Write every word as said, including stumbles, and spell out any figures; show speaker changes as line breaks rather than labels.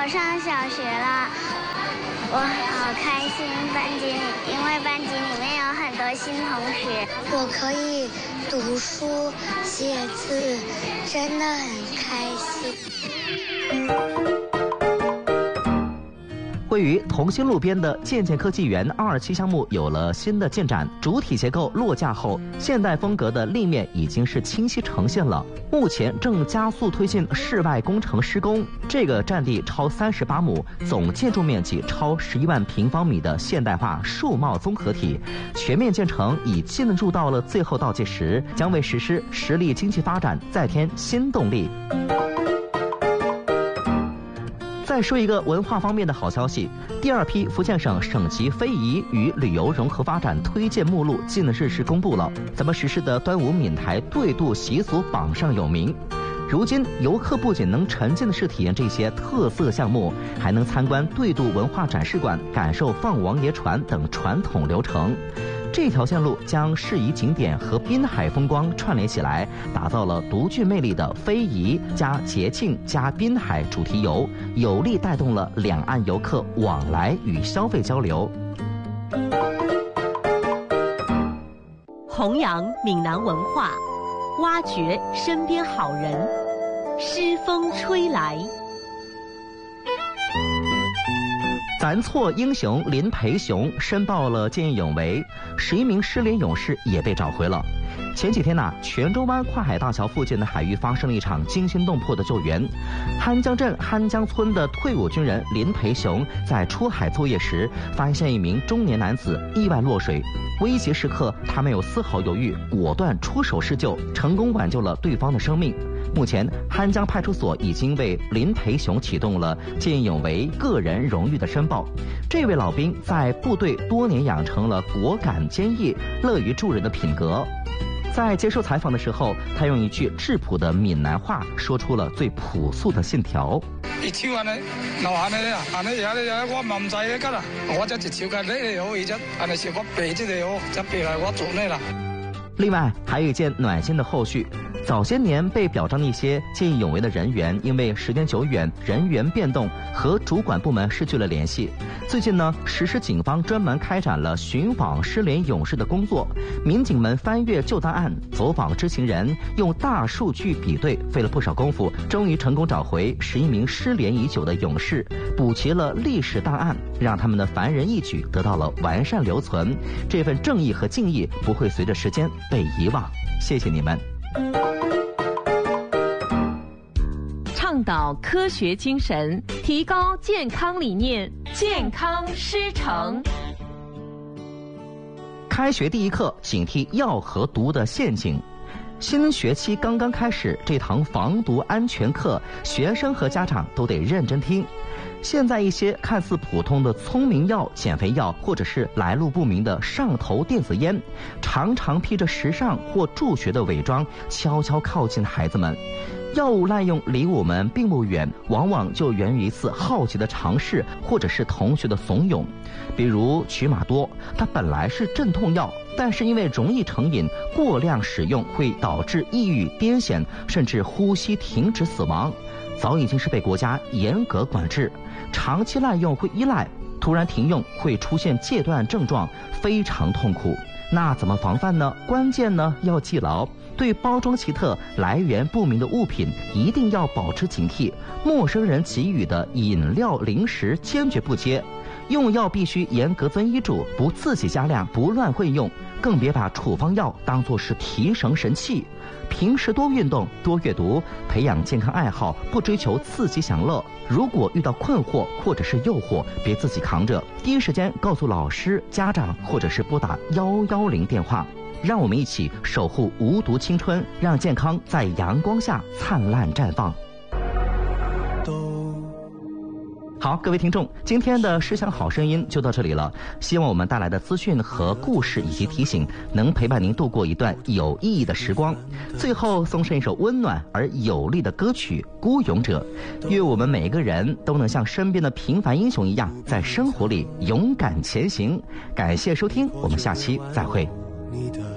上小学了，我好开心，班级里因为班级里面有很多新同学，
我可以读书写字，真的很开心。
位于同心路边的健健科技园二期项目有了新的进展，主体结构落架后，现代风格的立面已经是清晰呈现了。目前正加速推进室外工程施工。这个占地超三十八亩、总建筑面积超十一万平方米的现代化数贸综合体，全面建成已进入到了最后倒计时，将为实施实力经济发展再添新动力。再说一个文化方面的好消息，第二批福建省省级非遗与旅游融合发展推荐目录近日是公布了。咱们实施的端午闽台对渡习俗榜上有名。如今游客不仅能沉浸式体验这些特色项目，还能参观对渡文化展示馆，感受放王爷船等传统流程。这条线路将适宜景点和滨海风光串联起来，打造了独具魅力的非遗加节庆加滨海主题游，有力带动了两岸游客往来与消费交流。
弘扬闽南文化，挖掘身边好人，诗风吹来。
咱错英雄林培雄申报了见义勇为，十一名失联勇士也被找回了。前几天呢、啊，泉州湾跨海大桥附近的海域发生了一场惊心动魄的救援。酣江镇酣江村的退伍军人林培雄在出海作业时，发现一名中年男子意外落水。危急时刻，他没有丝毫犹豫，果断出手施救，成功挽救了对方的生命。目前，酣江派出所已经为林培雄启动了见义勇为个人荣誉的申报。这位老兵在部队多年，养成了果敢坚毅、乐于助人的品格。在接受采访的时候，他用一句质朴的闽南话说出了最朴素的信条。
一手安尼，留安尼啊，安尼安尼我嘛唔知咧，噶啦，我只一手甲你咧好，而且安尼是我背这个好，才背来我做呢啦。
另外，还有一件暖心的后续。早些年被表彰的一些见义勇为的人员，因为时间久远，人员变动，和主管部门失去了联系。最近呢，石狮警方专门开展了寻访失联勇士的工作，民警们翻阅旧档案，走访知情人，用大数据比对，费了不少功夫，终于成功找回十一名失联已久的勇士，补齐了历史档案，让他们的凡人义举得到了完善留存。这份正义和敬意不会随着时间被遗忘。谢谢你们。
倡导科学精神，提高健康理念，健康师承。
开学第一课，警惕药和毒的陷阱。新学期刚刚开始，这堂防毒安全课，学生和家长都得认真听。现在一些看似普通的聪明药、减肥药，或者是来路不明的上头电子烟，常常披着时尚或助学的伪装，悄悄靠近孩子们。药物滥用离我们并不远，往往就源于一次好奇的尝试，或者是同学的怂恿。比如曲马多，它本来是镇痛药，但是因为容易成瘾，过量使用会导致抑郁、癫痫，甚至呼吸停止死亡，早已经是被国家严格管制。长期滥用会依赖，突然停用会出现戒断症状，非常痛苦。那怎么防范呢？关键呢要记牢，对包装奇特、来源不明的物品一定要保持警惕。陌生人给予的饮料、零食坚决不接。用药必须严格遵医嘱，不自己加量，不乱混用，更别把处方药当作是提神神器。平时多运动，多阅读，培养健康爱好，不追求刺激享乐。如果遇到困惑或者是诱惑，别自己扛着，第一时间告诉老师、家长，或者是拨打幺幺零电话。让我们一起守护无毒青春，让健康在阳光下灿烂绽放。好，各位听众，今天的诗享好声音就到这里了。希望我们带来的资讯和故事以及提醒，能陪伴您度过一段有意义的时光。最后送上一首温暖而有力的歌曲《孤勇者》，愿我们每一个人都能像身边的平凡英雄一样，在生活里勇敢前行。感谢收听，我们下期再会。你的